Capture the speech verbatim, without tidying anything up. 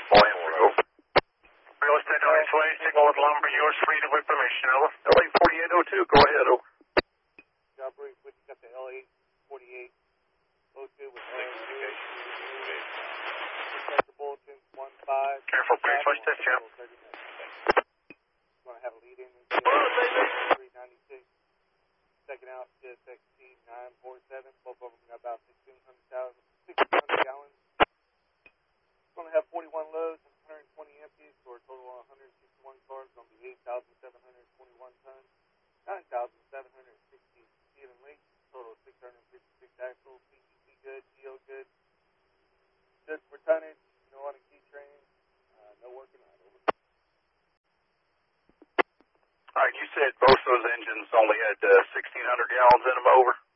Lance to go. Real estate on its way, signal with lumber, yours free to with permission, over. L eight forty-eight oh two, go ahead, over. Job brief, we got the L eight forty-eight oh two with L eight. Protect the bulletin, one five. Careful, please, watch this, Jeff. Going to have a lead in. three ninety-six. Second out, C S X T nine forty-seven. Both of them got about sixteen hundred gallons. Going to have forty-one loads and one hundred twenty empties for a total of one hundred sixty-one cars. Going to be eight thousand seven hundred twenty-one tons, nine thousand seven hundred sixty steel and links, total of six hundred fifty-six axles, P T C good, G O good. Good for tonnage, no on a key train, uh, no working out. Over. All right, you said both those engines only had uh, sixteen hundred gallons in them, over?